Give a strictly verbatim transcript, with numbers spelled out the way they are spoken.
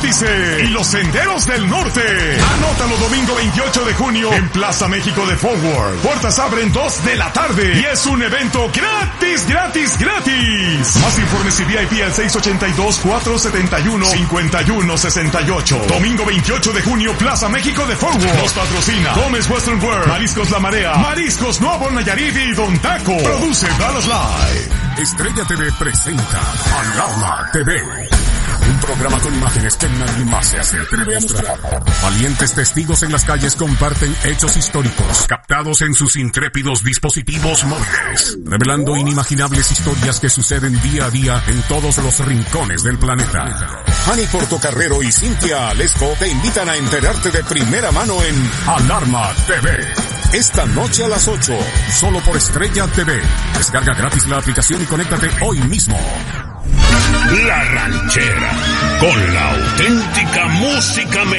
Vórtice y los Senderos del Norte. Anótalo domingo veintiocho de junio en Plaza México de Forward. Puertas abren dos de la tarde y es un evento gratis, gratis, gratis. Más informes y V I P al seis ocho dos, cuatro siete uno, cinco uno seis ocho. Domingo veintiocho de junio, Plaza México de Forward. Nos patrocina Gómez Western Wear, Mariscos La Marea, Mariscos Nuevo Nayarit y Don Taco. Produce Dallas Live. Estrella T V presenta Alarma T V. Un programa con imágenes que nadie más se atreve a mostrar. Valientes testigos en las calles comparten hechos históricos captados en sus intrépidos dispositivos móviles, revelando inimaginables historias que suceden día a día en todos los rincones del planeta. Hani Portocarrero y Cintia Alesco te invitan a enterarte de primera mano en Alarma T V. Esta noche a las ocho, solo por Estrella T V. Descarga gratis la aplicación y conéctate hoy mismo. La Ranchera, con la auténtica música mexicana.